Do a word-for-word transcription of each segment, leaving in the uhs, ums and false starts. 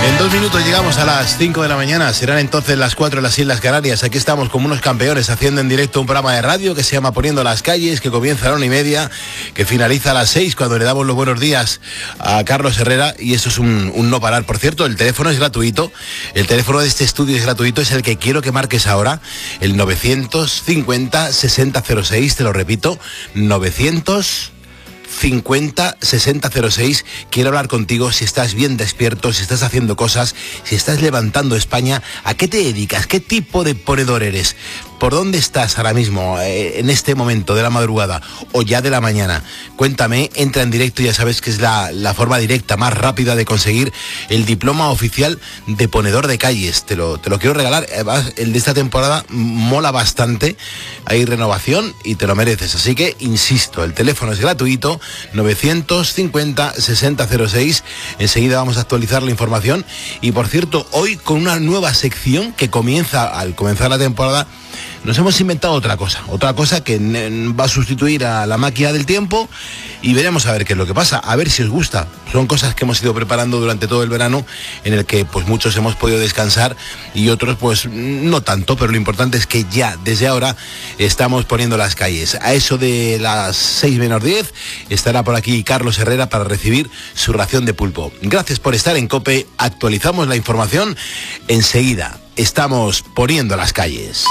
En dos minutos llegamos a las cinco de la mañana, serán entonces las cuatro en las Islas Canarias. Aquí estamos como unos campeones haciendo en directo un programa de radio que se llama Poniendo las Calles, que comienza a la una y media, que finaliza a las seis cuando le damos los buenos días a Carlos Herrera, y eso es un, un no parar. Por cierto, el teléfono es gratuito, el teléfono de este estudio es gratuito, es el que quiero que marques ahora, el novecientos cincuenta sesenta cero seis, te lo repito, novecientos cincuenta sesenta cero seis. Quiero hablar contigo si estás bien despierto, si estás haciendo cosas, si estás levantando España. ¿A qué te dedicas? ¿Qué tipo de ponedor eres? ¿Por dónde estás ahora mismo, eh, en este momento de la madrugada o ya de la mañana? Cuéntame, entra en directo, ya sabes que es la, la forma directa, más rápida de conseguir el diploma oficial de ponedor de calles. Te lo, te lo quiero regalar. Además, el de esta temporada mola bastante, hay renovación y te lo mereces. Así que, insisto, el teléfono es gratuito, novecientos cincuenta sesenta cero seis. Enseguida vamos a actualizar la información. Y por cierto, hoy con una nueva sección que comienza al comenzar la temporada. Nos hemos inventado otra cosa, otra cosa que va a sustituir a la máquina del tiempo, y veremos a ver qué es lo que pasa, a ver si os gusta. Son cosas que hemos ido preparando durante todo el verano, en el que pues muchos hemos podido descansar y otros pues no tanto, pero lo importante es que ya desde ahora estamos poniendo las calles. A eso de las seis menos diez estará por aquí Carlos Herrera para recibir su ración de pulpo. Gracias por estar en COPE, actualizamos la información enseguida. Estamos poniendo las calles.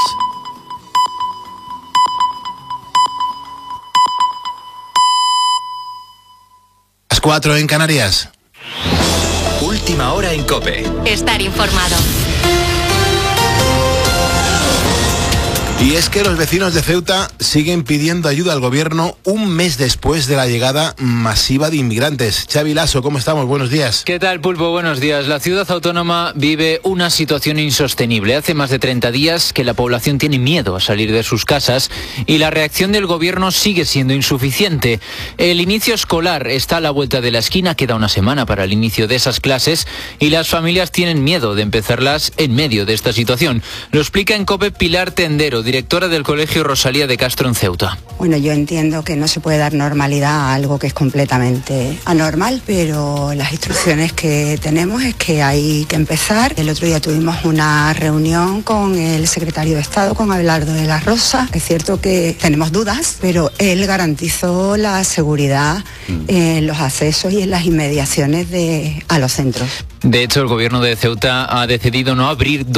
Las cuatro en Canarias. Última hora en COPE. Estar informado. Y es que los vecinos de Ceuta siguen pidiendo ayuda al gobierno un mes después de la llegada masiva de inmigrantes. Xavi Lasso, ¿cómo estamos? Buenos días. ¿Qué tal, Pulpo? Buenos días. La ciudad autónoma vive una situación insostenible. Hace más de treinta días que la población tiene miedo a salir de sus casas y la reacción del gobierno sigue siendo insuficiente. El inicio escolar está a la vuelta de la esquina, queda una semana para el inicio de esas clases y las familias tienen miedo de empezarlas en medio de esta situación. Lo explica en COPE Pilar Tendero, directora del Colegio Rosalía de Castro en Ceuta. Bueno, yo entiendo que no se puede dar normalidad a algo que es completamente anormal, pero las instrucciones que tenemos es que hay que empezar. El otro día tuvimos una reunión con el secretario de Estado, con Abelardo de la Rosa. Es cierto que tenemos dudas, pero él garantizó la seguridad en los accesos y en las inmediaciones de, a los centros. De hecho, el gobierno de Ceuta ha decidido no abrir